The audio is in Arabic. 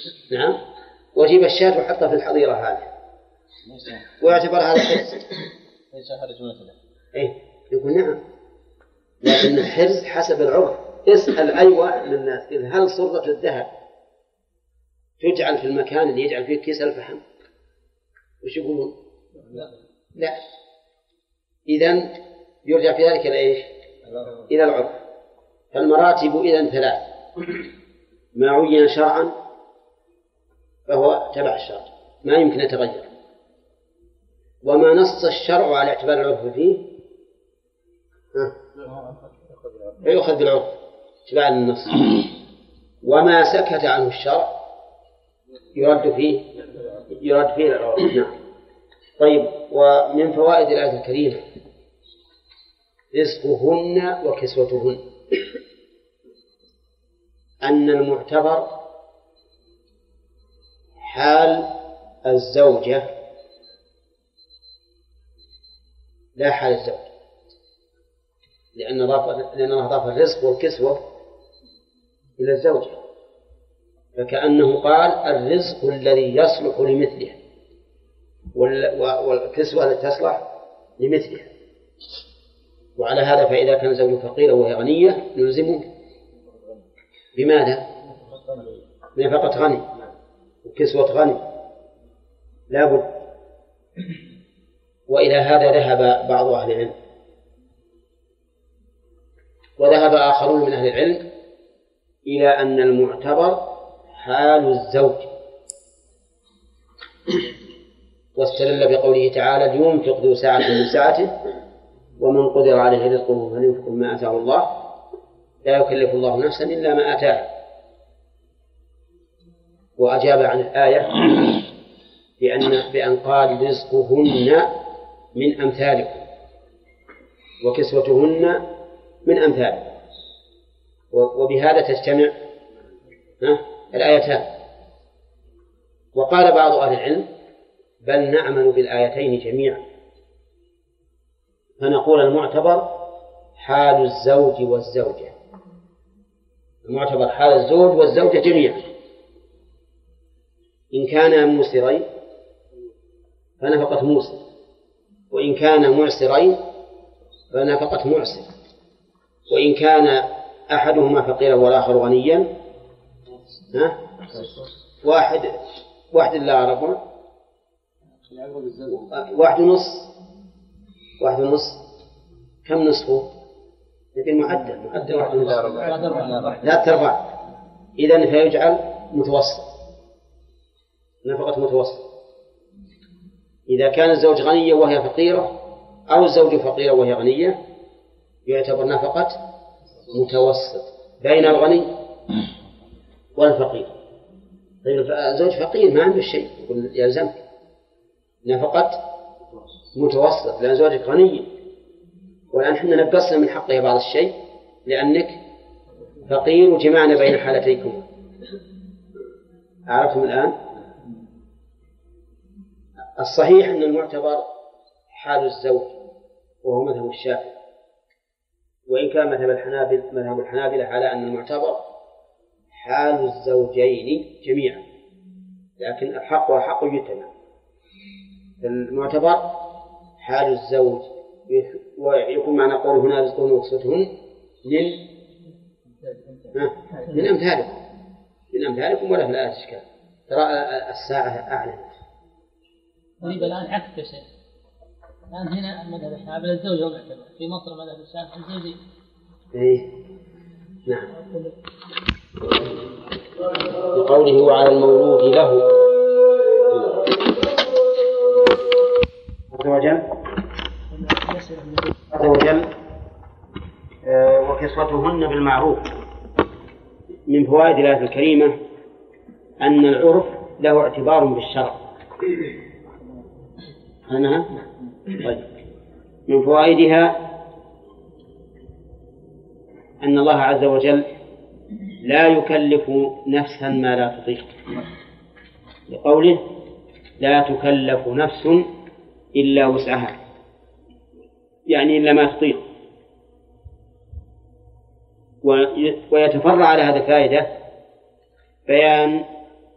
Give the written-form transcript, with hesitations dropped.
نعم، وجيب الشاة وحطها في الحظيرة هذه ويعتبر هذا حرز. ليس حرج مثله. إيه يقول نعم، لكن الحرز حسب العرف. اسأل أي واحد من الناس هل صرة الذهب تجعل في المكان اللي يجعل فيه كيس الفحم؟ وش يقولون؟ لا. إذن يرجع في ذلك إلى إيش؟ إلى العرف. فالمراتب إذن ثلاث: ما عين شرعا فهو تبع الشرع ما يمكن يتغير، وما نص الشرع على اعتبار العرف فيه فيؤخذ بالعرف اتباعا للنص، وما سكت عنه الشرع يرد فيه العرف. نعم. طيب، ومن فوائد الآية الكريمة رزقهن وكسوتهن، أن المعتبر حال الزوجة لا حال الزوج، لأن الله أضاف الرزق والكسوة إلى الزوجة، فكأنه قال الرزق الذي يصلح لمثله والكسوة التي تصلح لمثلها. وعلى هذا فإذا كان زوج فقيرا وهي غنية نلزمه بماذا؟ بنفقة غني وكسوة غني لا بد. وإلى هذا ذهب بعض أهل العلم، وذهب آخرون من أهل العلم إلى أن المعتبر حال الزوج، واستدل بقوله تعالى لينفق ذو سعة من سعته ومن قدر عليه رزقه فلينفق مما آتاه الله لا يكلف الله نفسا إلا ما آتاه. وأجاب عن الآية بأن قال رزقهن من أمثالكم وكسوتهن من أمثالكم، وبهذا تجتمع الآيتان. وقال بعض أهل العلم بل نعمل بالآيتين جميعا، فنقول المعتبر حال الزوج والزوجة، المعتبر حال الزوج والزوجة جميعا، إن كانا موسرين فنفقة موسر، وإن كان معسرين فنفقة معسر، وإن كان أحدهما فقيرا والآخر غنيا واحد لا ربع واحد ونص كم نصفه؟ لكن معدل واحد ونص لا تربع. إذن فيجعل متوسط، نفقة متوسط. إذا كان الزوج غنيا وهي فقيرة أو الزوج فقيرة وهي غنية يعتبر نفقة متوسط بين الغني والفقير. طيب الزوج فقير ما عنده شيء يقول يلزمك نفقة متوسط لأن زوجك غني، والآن احنا نقصنا من حقه بعض الشيء لأنك فقير وجمعنا بين حالتيكم. عرفتم الآن؟ الصحيح أن المعتبر حال الزوج وهو مذهب الشافعي، وإن كان مذهب الحنابلة على أن المعتبر حال الزوجين جميعا، لكن الحق وحق يتبع. المعتبر حال الزوج، ويكون معنى قوله هنا رزقهن وكسوتهن من أمثالكم ولا في الآية إشكال. ترى الساعة أعلنت. طيب الآن عكس يا شيخ، الآن هنا مذهب الحنابلة الزوج هو معتبر، في مصر مذهب الشافعي الزوجي. إيه نعم. بقوله وعلى المولود له عز وجل وكسوتهن بالمعروف. من فوائد الآية الكريمة أن العرف له اعتبار بالشرع. طيب. من فوائدها أن الله عز وجل لا يكلف نفسا ما لا تطيق، لقوله لا تكلف نفس إلا وسعها، يعني إلا ما تطيق. ويتفرع على هذا فائدة بيان